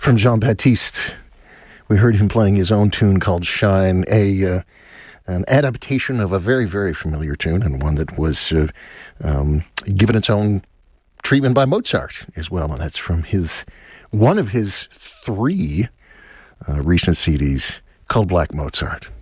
from Jean-Baptiste. We heard him playing his own tune called Shine, an adaptation of a very, very familiar tune, and one that was given its own treatment by Mozart as well, and that's from one of his three recent CDs called Black Mozart.